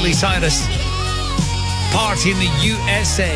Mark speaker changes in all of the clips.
Speaker 1: Miley Cyrus. Party in the USA.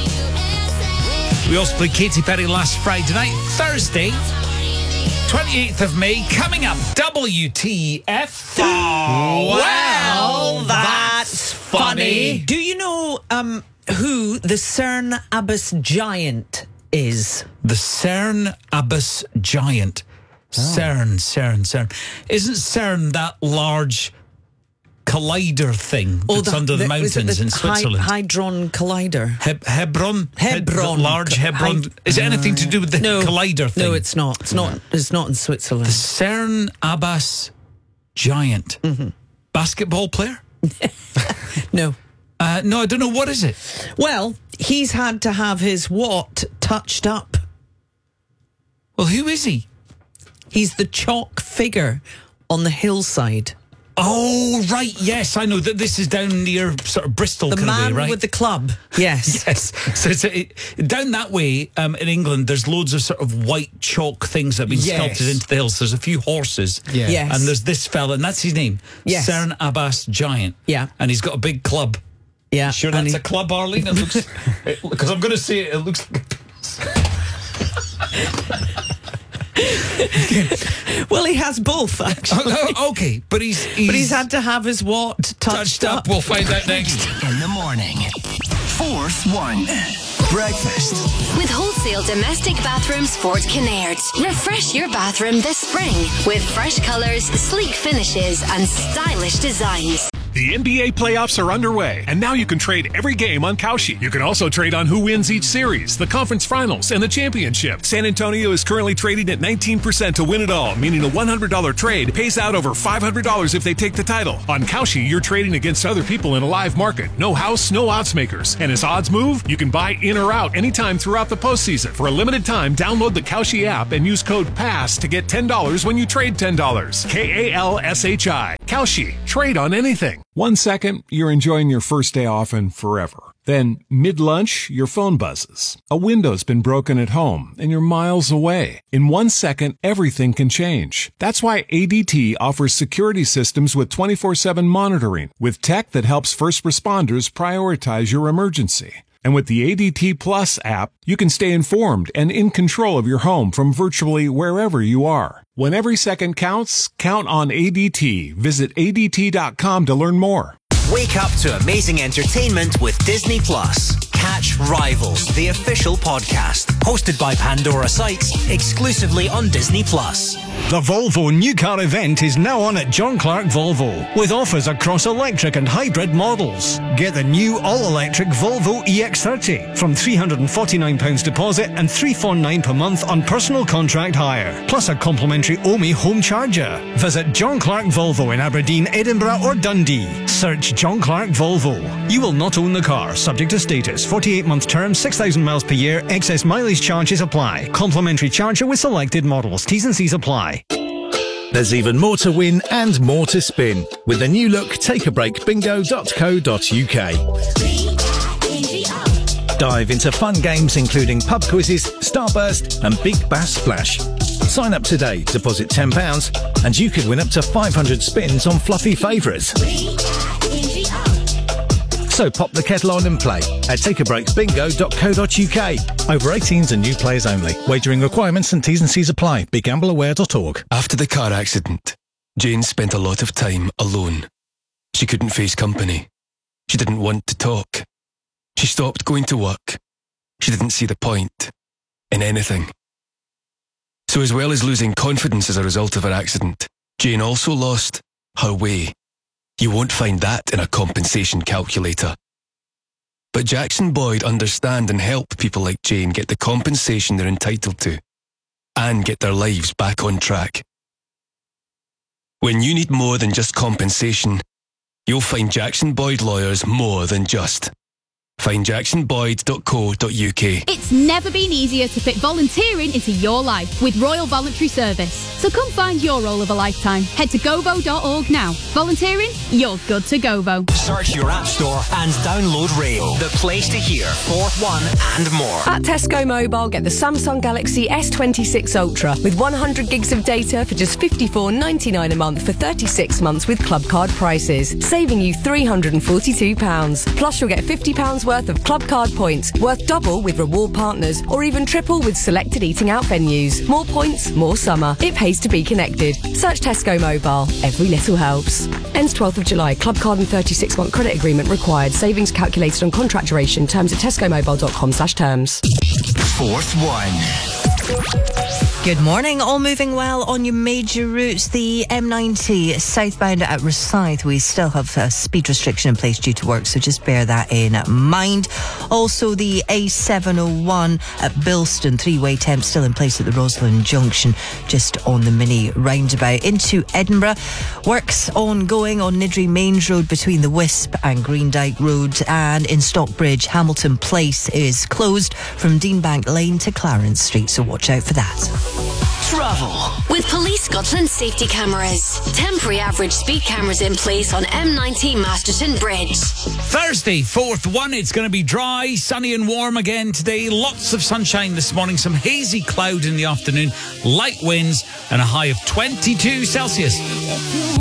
Speaker 1: We also played Katy Perry last Friday night. Thursday, 28th of May, coming up, WTF.
Speaker 2: Oh, well, that's funny.
Speaker 3: Do you know who the Cern Abbas Giant is?
Speaker 1: The Cern Abbas Giant. CERN. Isn't CERN that large collider thing that's under the mountains in Switzerland?
Speaker 3: Hadron Collider.
Speaker 1: Hebron?
Speaker 3: Hebron.
Speaker 1: Large Hebron. Is it anything to do with the collider thing?
Speaker 3: No, it's not. It's not in Switzerland.
Speaker 1: The Cern Abbas Giant.
Speaker 3: Mm-hmm.
Speaker 1: Basketball player?
Speaker 3: No.
Speaker 1: No, I don't know. What is it?
Speaker 3: Well, he's had to have his what touched up.
Speaker 1: Well, who is he?
Speaker 3: He's the chalk figure on the hillside.
Speaker 1: Oh, right, yes, I know that this is down near sort of Bristol kind of way, right?
Speaker 3: The man with the club, yes.
Speaker 1: Yes, so it's down that way in England, there's loads of sort of white chalk things that have been sculpted into the hills. There's a few horses,
Speaker 3: Yes.
Speaker 1: and there's this fella, and that's his name,
Speaker 3: Yes.
Speaker 1: Cern Abbas Giant.
Speaker 3: Yeah.
Speaker 1: And he's got a big club.
Speaker 3: Yeah.
Speaker 1: Sure that's a club, Arlene? It looks... Because I'm going to say it looks like
Speaker 3: Well, he has both, actually.
Speaker 1: Okay, but
Speaker 3: he's had to have his what touched up.
Speaker 1: We'll find out next.
Speaker 4: In the morning. Fourth one. Breakfast.
Speaker 5: With wholesale domestic bathrooms Fort Kinnaird. Refresh your bathroom this spring with fresh colours, sleek finishes and stylish designs.
Speaker 6: The NBA playoffs are underway, and now you can trade every game on Kalshi. You can also trade on who wins each series, the conference finals, and the championship. San Antonio is currently trading at 19% to win it all, meaning a $100 trade pays out over $500 if they take the title. On Kalshi, you're trading against other people in a live market. No house, no odds makers. And as odds move, you can buy in or out anytime throughout the postseason. For a limited time, download the Kalshi app and use code PASS to get $10 when you trade $10. KALSHI. Kalshi. Trade on anything. 1 second, you're enjoying your first day off and forever. Then, mid-lunch, your phone buzzes. A window's been broken at home, and you're miles away. In 1 second, everything can change. That's why ADT offers security systems with 24/7 monitoring, with tech that helps first responders prioritize your emergency. And with the ADT Plus app, you can stay informed and in control of your home from virtually wherever you are. When every second counts, count on ADT. Visit ADT.com to learn more.
Speaker 4: Wake up to amazing entertainment with Disney Plus. Catch Rivals, the official podcast, hosted by Pandora Sites, exclusively on Disney Plus.
Speaker 7: The Volvo New Car event is now on at John Clark Volvo, with offers across electric and hybrid models. Get the new all-electric Volvo EX30 from £349 deposit and £349 per month on personal contract hire, plus a complimentary OMI home charger. Visit John Clark Volvo in Aberdeen, Edinburgh or Dundee. Search John Clark Volvo. You will not own the car, subject to status. 48-month term, 6,000 miles per year, excess mileage charges apply. Complimentary charger with selected models. T's and C's apply.
Speaker 8: There's even more to win and more to spin with the new look takeabreakbingo.co.uk. Dive into fun games including pub quizzes, Starburst and Big Bass Splash. Sign up today, deposit £10 and you could win up to 500 spins on fluffy favourites. So pop the kettle on and play at takeabreakbingo.co.uk. Over 18s and new players only. Wagering requirements and T's and C's apply. BeGambleAware.org.
Speaker 9: After the car accident, Jane spent a lot of time alone. She couldn't face company. She didn't want to talk. She stopped going to work. She didn't see the point in anything. So as well as losing confidence as a result of her accident, Jane also lost her way. You won't find that in a compensation calculator. But Jackson Boyd understand and help people like Jane get the compensation they're entitled to and get their lives back on track. When you need more than just compensation, you'll find Jackson Boyd lawyers more than just. Find jacksonboyd.co.uk.
Speaker 10: It's never been easier to fit volunteering into your life with Royal Voluntary Service. So come find your role of a lifetime. Head to govo.org now. Volunteering? You're good to Govo.
Speaker 4: Search your app store and download Rail, the place to hear Fourth One and more.
Speaker 11: At Tesco Mobile, get the Samsung Galaxy S26 Ultra with 100 gigs of data for just $54.99 a month for 36 months with Club Card prices, saving you £342. Plus, you'll get £50 worth of Club Card points, worth double with reward partners, or even triple with selected eating out venues. More points, more summer. It pays to be connected. Search Tesco Mobile. Every little helps. Ends 12th of July. Club Card and 36-month credit agreement required. Savings calculated on contract duration. Terms at tescomobile.com/terms.
Speaker 4: Fourth One.
Speaker 2: Good morning. All moving well on your major routes. The M90 southbound at Rosyth, we still have a speed restriction in place due to work, so just bear that in mind. Also, the A701 at Bilston, three-way temp still in place at the Roslyn Junction, just on the mini roundabout. Into Edinburgh, works ongoing on Niddry Mains Road between the Wisp and Greendyke Road, and in Stockbridge, Hamilton Place is closed from Deanbank Lane to Clarence Street, so watch out for that.
Speaker 5: Travel. With Police Scotland safety cameras. Temporary average speed cameras in place on M90 Masterton Bridge.
Speaker 1: Thursday, 4th one. It's going to be dry, sunny and warm again today. Lots of sunshine this morning. Some hazy cloud in the afternoon. Light winds and a high of 22 Celsius.